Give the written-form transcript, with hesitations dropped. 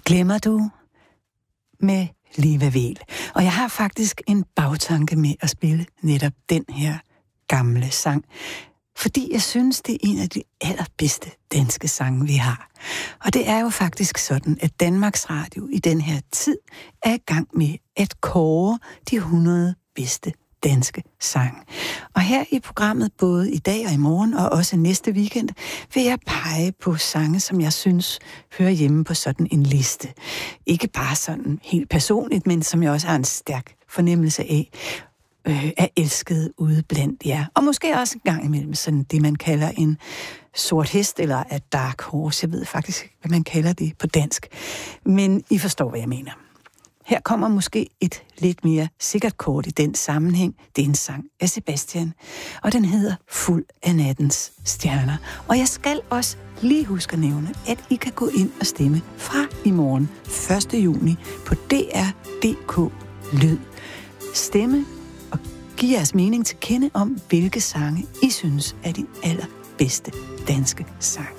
Glemmer du med Liva Weel. Og jeg har faktisk en bagtanke med at spille netop den her gamle sang. Fordi jeg synes, det er en af de allerbedste danske sange, vi har. Og det er jo faktisk sådan, at Danmarks Radio i den her tid er i gang med at kåre de 100 bedste danske sang. Og her i programmet, både i dag og i morgen, og også næste weekend, vil jeg pege på sange, som jeg synes hører hjemme på sådan en liste. Ikke bare sådan helt personligt, men som jeg også har en stærk fornemmelse af, er elsket ude blandt jer. Og måske også en gang imellem sådan det, man kalder en sort hest, eller a dark horse. Jeg ved faktisk ikke, hvad man kalder det på dansk. Men I forstår, hvad jeg mener. Her kommer måske et lidt mere sikkert kort i den sammenhæng. Det er en sang af Sebastian, og den hedder Fuld af nattens stjerner. Og jeg skal også lige huske at nævne, at I kan gå ind og stemme fra i morgen 1. juni på DR.dk Lyd. Stemme og give jeres mening til kende om, hvilke sange I synes er de allerbedste danske sange.